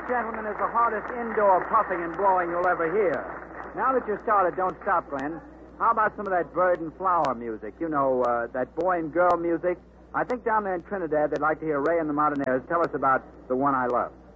gentlemen, is the hardest indoor puffing and blowing you'll ever hear. Now that you're started, don't stop, Glenn. How about some of that bird and flower music? You know, that boy and girl music? I think down there in Trinidad they'd like to hear Ray and the Martinez tell us about The One I Love.